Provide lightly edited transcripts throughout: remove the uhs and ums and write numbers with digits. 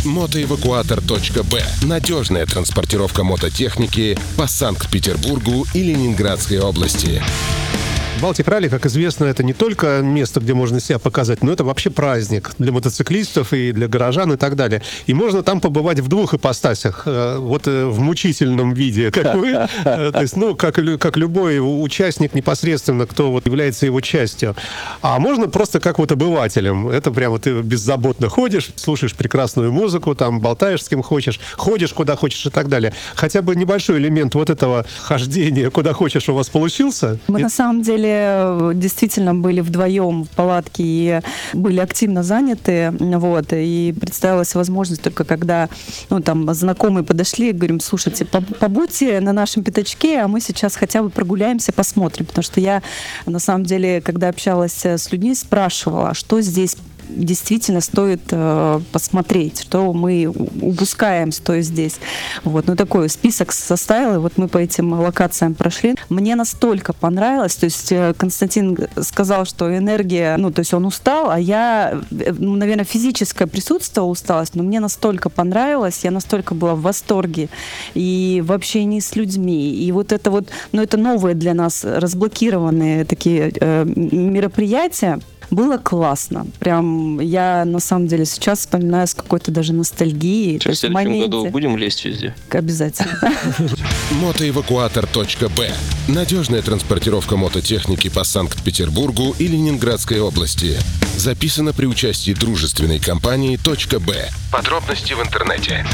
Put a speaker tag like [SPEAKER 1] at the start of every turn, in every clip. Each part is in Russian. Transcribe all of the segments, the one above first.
[SPEAKER 1] Мотоэвакуатор.б. Надежная транспортировка мототехники по Санкт-Петербургу и Ленинградской области.
[SPEAKER 2] Балтик Ралли, как известно, это не только место, где можно себя показать, но это вообще праздник для мотоциклистов и для горожан и так далее. И можно там побывать в двух ипостасях. Вот в мучительном виде, как вы. То есть, как любой участник непосредственно, кто вот является его частью. А можно просто как вот обывателем. Это прямо ты беззаботно ходишь, слушаешь прекрасную музыку, там болтаешь с кем хочешь, ходишь куда хочешь и так далее. Хотя бы небольшой элемент вот этого хождения куда хочешь у вас получился?
[SPEAKER 3] Мы на самом деле действительно были вдвоем в палатке и были активно заняты, вот, и представилась возможность только когда, знакомые подошли и говорим: слушайте, побудьте на нашем пятачке, а мы сейчас хотя бы прогуляемся, посмотрим, потому что я, на самом деле, когда общалась с людьми, спрашивала, что здесь действительно стоит посмотреть, что мы упускаем, стоя здесь. Вот. Такой список составила, и вот мы по этим локациям прошли. Мне настолько понравилось, то есть Константин сказал, что энергия, то есть он устал, а я, наверное, физическое присутствие, усталость, но мне настолько понравилось, я настолько была в восторге и в общении с людьми, и вот это вот, это новые для нас разблокированные такие мероприятия. Было классно. Прям я, на самом деле, сейчас вспоминаю с какой-то даже ностальгией.
[SPEAKER 4] В следующем году будем лезть везде?
[SPEAKER 3] Обязательно.
[SPEAKER 1] Мотоэвакуатор.б. Надежная транспортировка мототехники по Санкт-Петербургу и Ленинградской области. Записано при участии дружественной компании .б. Подробности в интернете.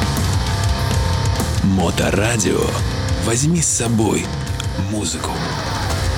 [SPEAKER 5] Моторадио. Возьми с собой музыку.